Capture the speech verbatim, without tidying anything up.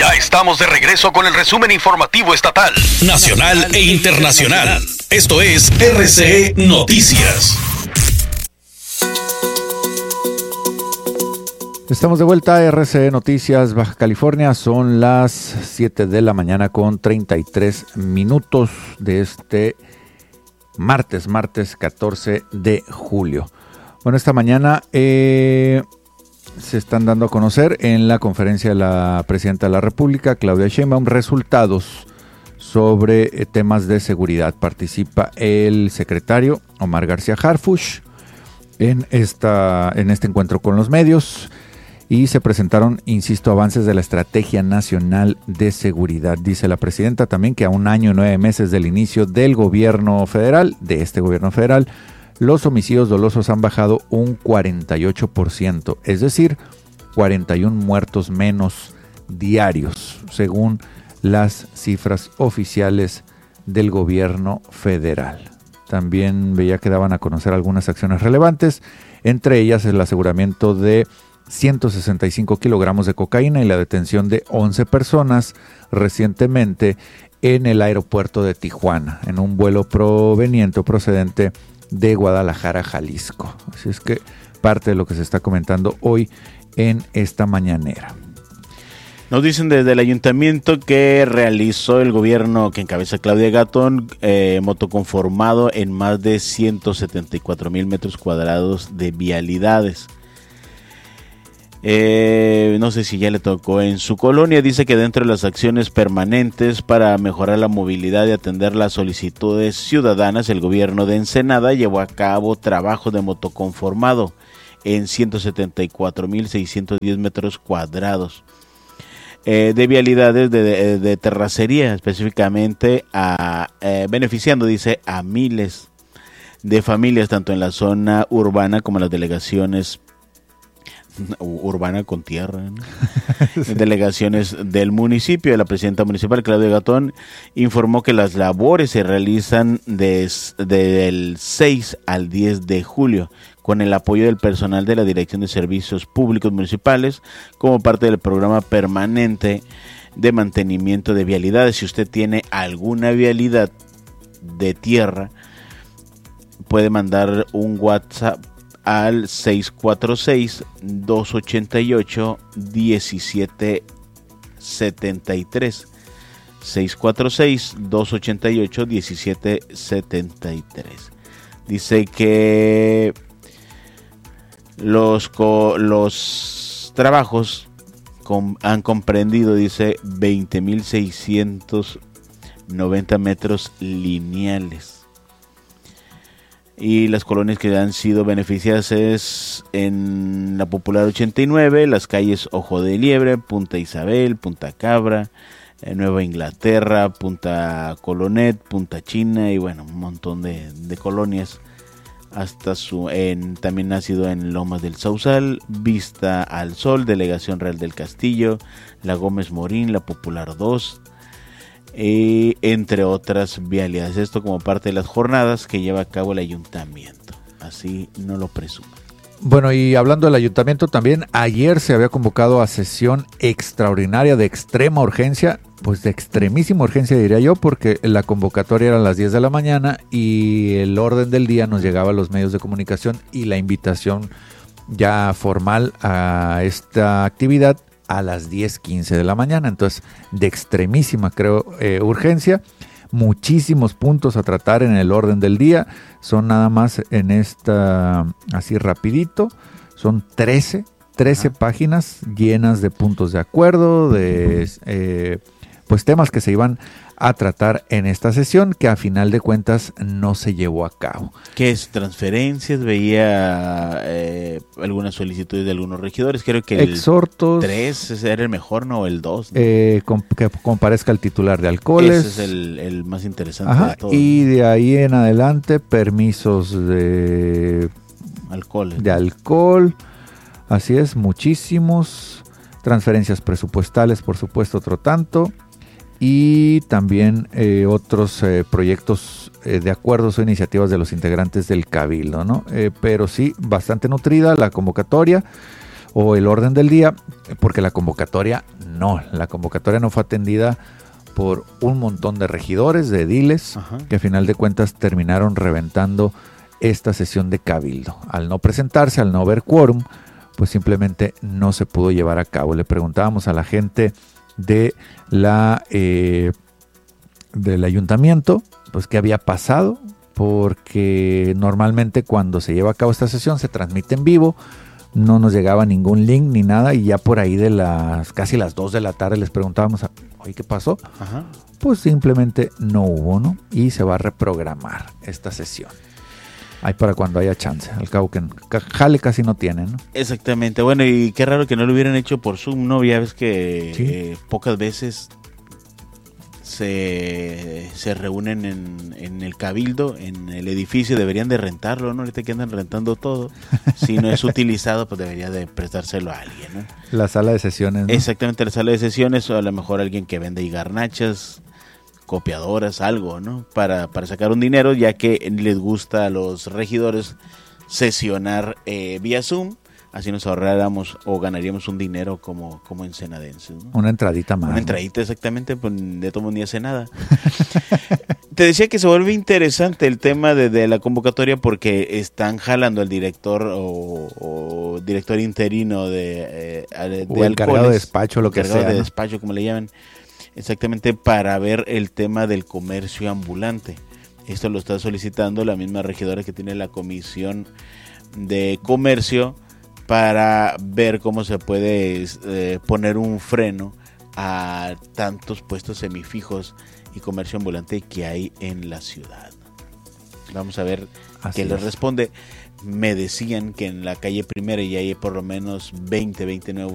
Ya estamos de regreso con el resumen informativo estatal, nacional e internacional. Esto es R C E Noticias. Estamos de vuelta a R C E Noticias Baja California. Son las siete de la mañana con treinta y tres minutos de este martes, martes catorce de julio. Bueno, esta mañana eh, se están dando a conocer en la conferencia de la Presidenta de la República, Claudia Sheinbaum, resultados sobre eh, temas de seguridad. Participa el secretario Omar García Harfuch en, esta, en este encuentro con los medios. Y se presentaron, insisto, avances de la Estrategia Nacional de Seguridad. Dice la presidenta también que a un año y nueve meses del inicio del gobierno federal, de este gobierno federal, los homicidios dolosos han bajado un cuarenta y ocho por ciento, es decir, cuarenta y uno muertos menos diarios, según las cifras oficiales del gobierno federal. También veía que daban a conocer algunas acciones relevantes, entre ellas el aseguramiento de ciento sesenta y cinco kilogramos de cocaína y la detención de once personas recientemente en el aeropuerto de Tijuana, en un vuelo proveniente o procedente de Guadalajara, Jalisco. Así es que parte de lo que se está comentando hoy en esta mañanera. Nos dicen desde el ayuntamiento que realizó el gobierno que encabeza Claudia Gatón, eh, motoconformado en más de ciento setenta y cuatro mil metros cuadrados de vialidades. Eh, no sé si ya le tocó en su colonia. Dice que dentro de las acciones permanentes para mejorar la movilidad y atender las solicitudes ciudadanas, el gobierno de Ensenada llevó a cabo trabajo de motoconformado en ciento setenta y cuatro mil seiscientos diez metros cuadrados eh, de vialidades de, de, de terracería, específicamente a, eh, beneficiando, dice, a miles de familias, tanto en la zona urbana como en las delegaciones urbana con tierra, ¿no? Sí. Delegaciones del municipio. La presidenta municipal, Claudia Gatón, informó que las labores se realizan desde del seis al diez de julio con el apoyo del personal de la Dirección de Servicios Públicos Municipales como parte del programa permanente de mantenimiento de vialidades. Si usted tiene alguna vialidad de tierra, puede mandar un WhatsApp al seis cuatro seis, dos ocho ocho, uno siete siete tres. seis cuatro seis, dos ocho ocho, uno siete siete tres. Dice que los, co- los trabajos com- han comprendido, dice, veinte mil seiscientos noventa metros lineales. Y las colonias que han sido beneficiadas es en la Popular ochenta y nueve, las calles Ojo de Liebre, Punta Isabel, Punta Cabra, eh, Nueva Inglaterra, Punta Colonet, Punta China y bueno, un montón de, de colonias. Hasta su, en, también ha sido en Lomas del Sausal, Vista al Sol, Delegación Real del Castillo, La Gómez Morín, La Popular dos, Eh, entre otras vialidades. Esto como parte de las jornadas que lleva a cabo el ayuntamiento. Así no lo presume. Bueno, y hablando del ayuntamiento también, ayer se había convocado a sesión extraordinaria de extrema urgencia, pues de extremísima urgencia diría yo, porque la convocatoria era a las diez de la mañana y el orden del día nos llegaba a los medios de comunicación y la invitación ya formal a esta actividad a las diez quince de la mañana, entonces de extremísima creo eh, urgencia, muchísimos puntos a tratar en el orden del día, son nada más en esta, así rapidito, son trece, trece ah. páginas llenas de puntos de acuerdo, de eh, pues temas que se iban a tratar en esta sesión que a final de cuentas no se llevó a cabo. ¿Qué es? Transferencias, veía eh, algunas solicitudes de algunos regidores, creo que el exhortos, tres era el mejor, no, el dos, ¿no? Eh, com- que comparezca el titular de alcoholes. Ese es el, el más interesante. Ajá, de todo. Y de ahí en adelante permisos de alcohol, de alcohol, así es, muchísimos, transferencias presupuestales, por supuesto, otro tanto. Y también eh, otros eh, proyectos eh, de acuerdos o iniciativas de los integrantes del Cabildo, ¿no? Eh, pero sí, bastante nutrida la convocatoria. o el orden del día, porque la convocatoria no, la convocatoria no fue atendida por un montón de regidores, de ediles, Ajá. que a final de cuentas terminaron reventando esta sesión de cabildo. Al no presentarse, al no haber quórum, pues simplemente no se pudo llevar a cabo. Le preguntábamos a la gente de la eh, del ayuntamiento, pues qué había pasado, porque normalmente cuando se lleva a cabo esta sesión se transmite en vivo, no nos llegaba ningún link ni nada, y ya por ahí de las casi las dos de la tarde les preguntábamos, oye, ¿qué pasó? Ajá. Pues simplemente no hubo, ¿no? Y se va a reprogramar esta sesión. Hay para cuando haya chance, al cabo que jale casi no tienen, ¿no? Exactamente, bueno, y qué raro que no lo hubieran hecho por Zoom, ¿no? Ya ves que ¿Sí? eh, pocas veces se, se reúnen en, en el cabildo, en el edificio, deberían de rentarlo, ¿no? Ahorita que andan rentando todo, si no es utilizado, pues debería de prestárselo a alguien, ¿no? La sala de sesiones, ¿no? Exactamente, la sala de sesiones, o a lo mejor alguien que vende y garnachas, copiadoras, algo, ¿no? Para, para sacar un dinero, ya que les gusta a los regidores sesionar eh, vía Zoom, así nos ahorráramos o ganaríamos un dinero como, como ensenadenses, ¿no? Una entradita más. Una entradita, exactamente, pues de todo mundo ni hace nada. Te decía que se vuelve interesante el tema de, de la convocatoria porque están jalando al director o, o director interino de, eh, de o el encargado de despacho, lo que sea, de ¿no? despacho, como le llaman. Exactamente, para ver el tema del comercio ambulante. Esto lo está solicitando la misma regidora que tiene la comisión de comercio para ver cómo se puede eh, poner un freno a tantos puestos semifijos y comercio ambulante que hay en la ciudad. Vamos a ver Así qué les responde. Me decían que en la calle Primera ya hay por lo menos veinte, veintinueve